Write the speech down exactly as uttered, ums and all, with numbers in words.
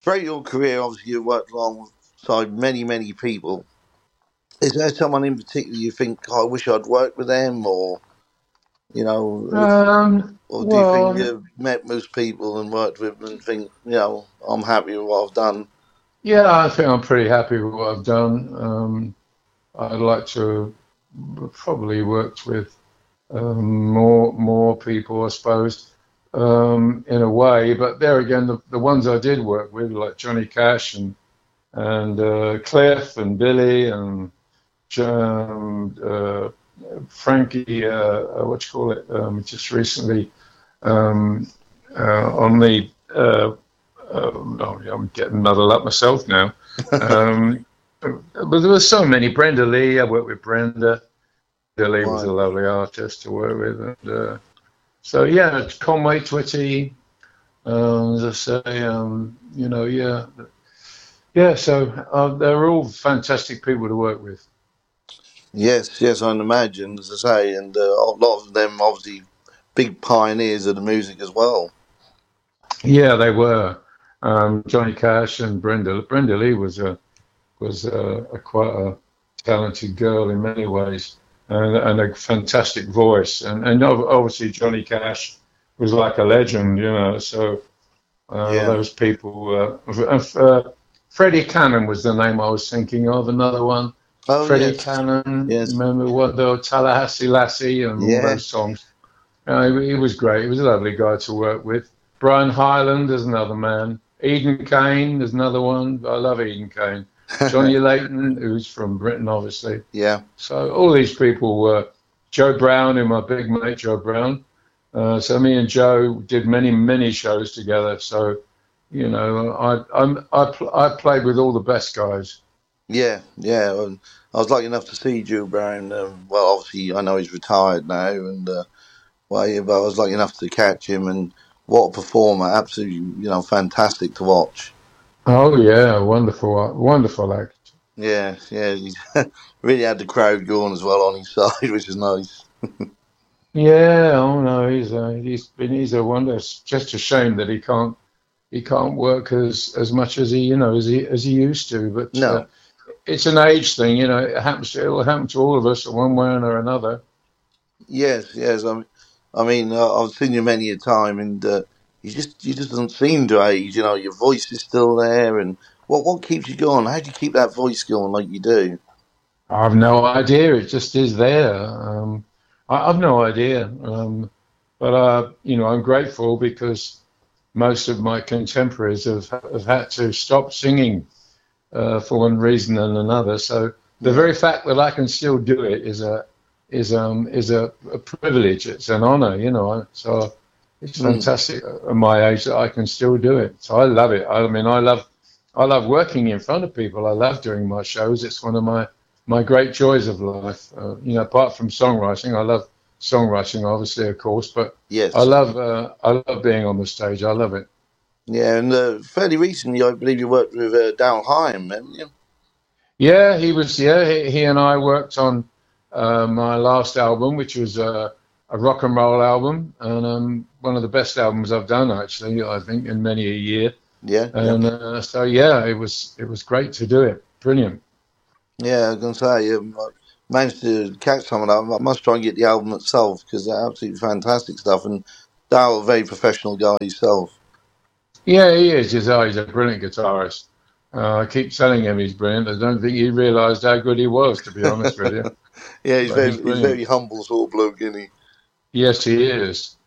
throughout your career, obviously you've worked alongside many, many people. Is there someone in particular you think, oh, I wish I'd worked with them, or you know, Um, or do you think well, you've met most people and worked with them and think, you know, I'm happy with what I've done? yeah, I think I'm pretty happy with what I've done. Um, I'd like to have probably worked with um, more more people, I suppose, um, in a way. But there again, the, the ones I did work with, like Johnny Cash and and uh, Cliff and Billy and um, uh, Frankie, uh, uh, what you call it, um, just recently um, uh, on the. Uh, uh, oh, I'm getting muddled up myself now. Um, but there were so many. Brenda Lee, I worked with Brenda. Brenda Lee was a Right. lovely artist to work with. And, uh, so, yeah, Conway Twitty, um, as I say, um, you know, yeah. Yeah, so uh, they're all fantastic people to work with. Yes, yes, I can imagine, as I say, and uh, a lot of them obviously big pioneers of the music as well. Yeah, they were. Um, Johnny Cash and Brenda. Brenda Lee was a was a, a quite a talented girl in many ways, and, and a fantastic voice. And and obviously Johnny Cash was like a legend, you know. So uh, Yeah. those people. Uh, uh, Freddie Cannon was the name I was thinking of. Another one. Oh Freddie yes, Cannon. yes, Remember what the Tallahassee Lassie and all yeah. those songs. Uh, he, he was great. He was a lovely guy to work with. Brian Hyland is another man. Eden Kane is another one. I love Eden Kane. Johnny Layton, who's from Britain, obviously. Yeah. So all these people were Joe Brown, and my big mate Joe Brown. Uh, so me and Joe did many, many shows together. So you know, I I'm, I pl- I played with all the best guys. Yeah, yeah. And I was lucky enough to see Joe Brown. Um, well, obviously, I know he's retired now, and uh, well, yeah, but I was lucky enough to catch him, and what a performer! Absolutely, you know, fantastic to watch. Oh yeah, wonderful, wonderful act. Yeah, yeah. He really had the crowd going as well on his side, which is nice. Yeah, oh no, he's a, he's been he's a wonder. It's just a shame that he can't he can't work as as much as he you know as he as he used to. But uh, No, it's an age thing, you know. It happens. It will happen to all of us in one way or another. yes, yes. I mean, I mean, uh, I've seen you many a time, and uh, you just you just don't seem to age. You know, your voice is still there, and what what keeps you going? How do you keep that voice going like you do? I've no idea. It just is there. Um, I, I've no idea. Um, but uh, you know, I'm grateful because most of my contemporaries have have had to stop singing uh, for one reason and another. So the Yeah. very fact that I can still do it is a is um is a, a privilege. It's an honor, you know. So it's Mm. fantastic at my age that I can still do it. So I love it. I mean, I love I love working in front of people. I love doing my shows. It's one of my my great joys of life. Uh, you know, apart from songwriting, I love songwriting, obviously, of course, but I Yes. love uh, I love being on the stage. I love it. Yeah, and uh, fairly recently, I believe you worked with uh, Daryl Haim, haven't you? Yeah, he was. Yeah, he, he and I worked on uh, my last album, which was uh, a rock and roll album, and um, one of the best albums I've done, actually. I think in many a year. Yeah, yeah. And uh, so, yeah, it was it was great to do it. Brilliant. Yeah, I was going to say, um, I managed to catch some of that. I must try and get the album itself because they're absolutely fantastic stuff. And Darryl, a very professional guy himself. Yeah, he is. He's, oh, he's a brilliant guitarist. Uh, I keep telling him he's brilliant. I don't think he realised how good he was, to be honest with you. Yeah, he's But very he's he's very brilliant. humble sort of bloke, isn't he? Yes, he is.